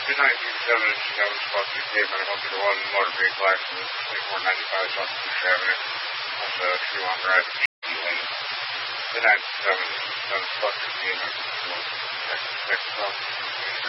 Good night, Chicago Spot 2 Caveman. I hope you're the one motor vehicle accident, 2495 South Beach Avenue. That's a true on drive. Good night, 7 Spot 2 Caveman. Next stop.